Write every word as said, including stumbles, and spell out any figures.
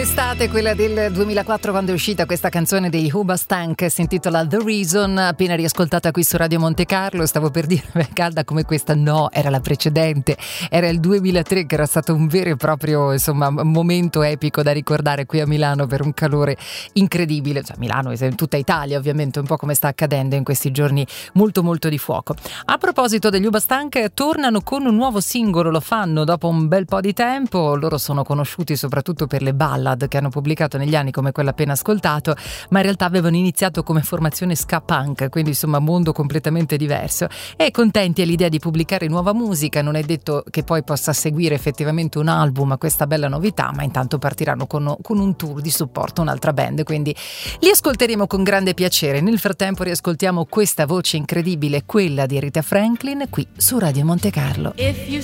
Estate, quella del duemilaquattro, quando è uscita questa canzone dei Hoobastank, si intitola The Reason, appena riascoltata qui su Radio Monte Carlo. Stavo per dire, beh, calda come questa, no, era la precedente, era il duemilatré, che era stato un vero e proprio, insomma, momento epico da ricordare qui a Milano, per un calore incredibile, cioè Milano e in tutta Italia ovviamente, un po' come sta accadendo in questi giorni molto molto di fuoco. A proposito degli Hoobastank, tornano con un nuovo singolo, lo fanno dopo un bel po' di tempo. Loro sono conosciuti soprattutto per le ballad che hanno pubblicato negli anni, come quella appena ascoltato, ma in realtà avevano iniziato come formazione ska punk, quindi insomma mondo completamente diverso, e contenti all'idea di pubblicare nuova musica. Non è detto che poi possa seguire effettivamente un album a questa bella novità, ma intanto partiranno con, con un tour di supporto a un'altra band, quindi li ascolteremo con grande piacere. Nel frattempo riascoltiamo questa voce incredibile, quella di Rita Franklin, qui su Radio Monte Carlo.